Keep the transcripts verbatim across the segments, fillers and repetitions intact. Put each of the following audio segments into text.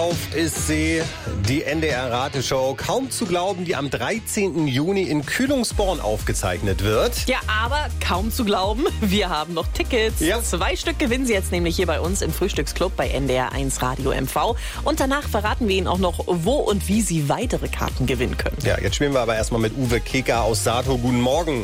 Gekauft ist sie, die N D R-Rateshow. Kaum zu glauben, die am dreizehnten Juni in Kühlungsborn aufgezeichnet wird. Ja, aber kaum zu glauben, wir haben noch Tickets. Ja. Zwei Stück gewinnen Sie jetzt nämlich hier bei uns im Frühstücksclub bei N D R eins Radio M V. Und danach verraten wir Ihnen auch noch, wo und wie Sie weitere Karten gewinnen können. Ja, jetzt spielen wir aber erstmal mit Uwe Keker aus Sato. Guten Morgen.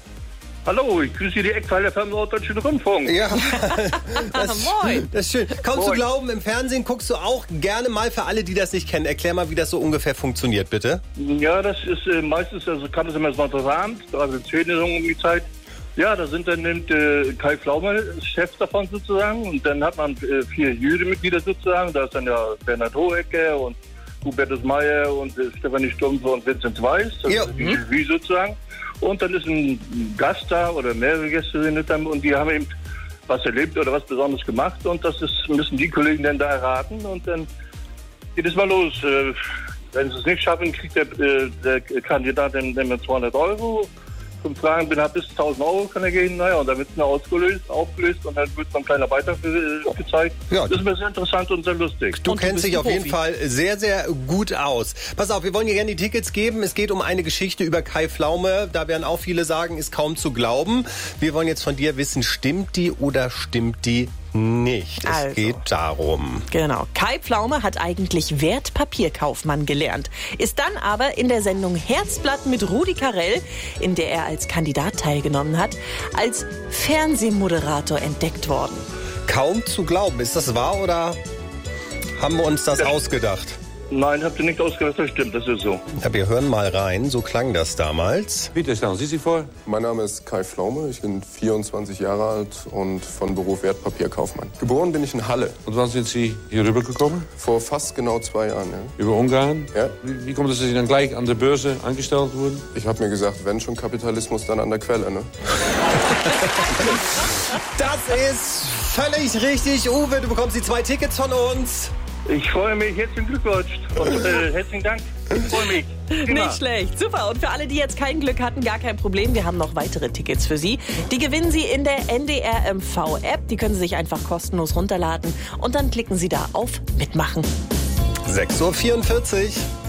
Hallo, ich grüße die Eckpfeiler vom Norddeutschen Rundfunk. Ja, das, Moin. Das ist schön. Kaum zu Moin. glauben, im Fernsehen guckst du auch gerne mal für alle, die das nicht kennen. Erklär mal, wie das so ungefähr funktioniert, bitte. Ja, das ist äh, meistens, also kann das immer Sonntagabend, also zehn Uhr um die Zeit. Ja, da sind dann nimmt äh, Kai Pflaume, Chef davon sozusagen. Und dann hat man äh, vier Jurymitglieder sozusagen. Da ist dann ja Bernhard Hohecker und Hubertus Meyer und äh, Stefanie Stumpfe und Vincent Weiss. Das Ja. ist die Jury sozusagen. Und dann ist ein Gast da oder mehrere Gäste sind da und die haben eben was erlebt oder was Besonderes gemacht und das ist, müssen die Kollegen dann da erraten und dann geht es mal los. Äh, Wenn sie es nicht schaffen, kriegt der, äh, der Kandidat dann, dann zweihundert Euro. Fünf Fragen bin bis tausend Euro kann er gehen. Naja, und dann wird es ausgelöst, aufgelöst und dann wird so ein kleiner Beitrag äh, gezeigt. Ja. Das ist mir sehr interessant und sehr lustig. Du Und du kennst bist dich ein auf jeden Profi. Fall sehr, sehr gut aus. Pass auf, wir wollen dir gerne die Tickets geben. Es geht um eine Geschichte über Kai Pflaume. Da werden auch viele sagen, ist kaum zu glauben. Wir wollen jetzt von dir wissen, stimmt die oder stimmt die nicht? Es Also. geht darum. Genau. Kai Pflaume hat eigentlich Wertpapierkaufmann gelernt, ist dann aber in der Sendung Herzblatt mit Rudi Carrell, in der er als Kandidat teilgenommen hat, als Fernsehmoderator entdeckt worden. Kaum zu glauben. Ist das wahr oder haben wir uns das Ja. ausgedacht? Nein, habt ihr nicht ausgedacht, das stimmt, das ist so. Ja, wir hören mal rein. So klang das damals. Bitte stellen Sie sich vor. Mein Name ist Kai Pflaume, ich bin vierundzwanzig Jahre alt und von Beruf Wertpapierkaufmann. Geboren bin ich in Halle, Und wann sind Sie hier rübergekommen? vor fast genau zwei Jahren. Ja. Über Ungarn? Ja. Wie, wie kommt es, dass Sie dann gleich an der Börse angestellt wurden? Ich habe mir gesagt, wenn schon Kapitalismus, dann an der Quelle. Ne? Das ist völlig richtig. Uwe, du bekommst die zwei Tickets von uns. Ich freue mich, herzlichen Glückwunsch und äh, herzlichen Dank. Ich freue mich. Prima. Nicht schlecht. Super. Und für alle, die jetzt kein Glück hatten, gar kein Problem. Wir haben noch weitere Tickets für Sie. Die gewinnen Sie in der N D R M V-App. Die können Sie sich einfach kostenlos runterladen. Und dann klicken Sie da auf Mitmachen. sechs Uhr vierundvierzig.